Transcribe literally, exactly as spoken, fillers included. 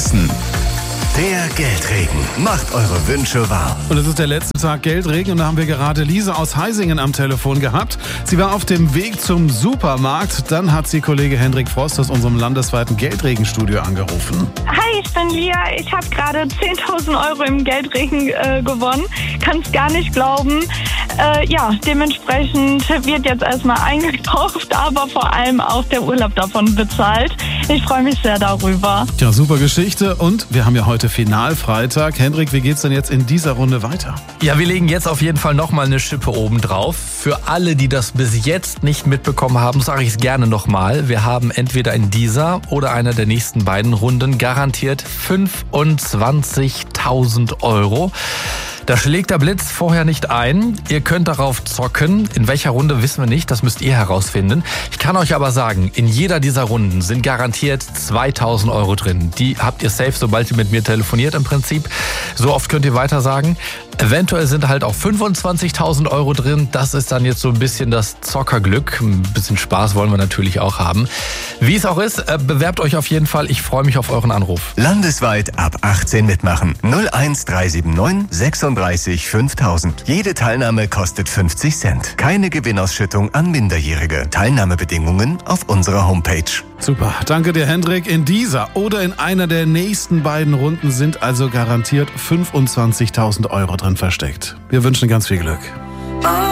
Hessen. Der Geldregen macht eure Wünsche wahr. Und es ist der letzte Tag Geldregen und da haben wir gerade Lisa aus Heisingen am Telefon gehabt. Sie war auf dem Weg zum Supermarkt. Dann hat sie Kollege Hendrik Frost aus unserem landesweiten Geldregenstudio angerufen. Hi, ich bin Lia. Ich habe gerade zehntausend Euro im Geldregen äh, gewonnen. Kann's gar nicht glauben. Äh, ja, dementsprechend wird jetzt erstmal eingekauft, aber vor allem auch der Urlaub davon bezahlt. Ich freue mich sehr darüber. Ja, super Geschichte. Und wir haben ja heute Finalfreitag. Hendrik, wie geht's denn jetzt in dieser Runde weiter? Ja, wir legen jetzt auf jeden Fall nochmal eine Schippe oben drauf. Für alle, die das bis jetzt nicht mitbekommen haben, sage ich es gerne nochmal. Wir haben entweder in dieser oder einer der nächsten beiden Runden garantiert fünfundzwanzigtausend Euro. Da schlägt der Blitz vorher nicht ein. Ihr könnt darauf zocken. In welcher Runde wissen wir nicht, das müsst ihr herausfinden. Ich kann euch aber sagen, in jeder dieser Runden sind garantiert zweitausend Euro drin. Die habt ihr safe, sobald ihr mit mir telefoniert im Prinzip. So oft könnt ihr weiter sagen. Eventuell sind halt auch fünfundzwanzigtausend Euro drin. Das ist dann jetzt so ein bisschen das Zockerglück. Ein bisschen Spaß wollen wir natürlich auch haben. Wie es auch ist, bewerbt euch auf jeden Fall. Ich freue mich auf euren Anruf. Landesweit ab achtzehn mitmachen. null eins drei sieben neun sechsunddreißig fünftausend. Jede Teilnahme kostet fünfzig Cent. Keine Gewinnausschüttung an Minderjährige. Teilnahmebedingungen auf unserer Homepage. Super, danke dir, Hendrik. In dieser oder in einer der nächsten beiden Runden sind also garantiert fünfundzwanzigtausend Euro drin versteckt. Wir wünschen ganz viel Glück.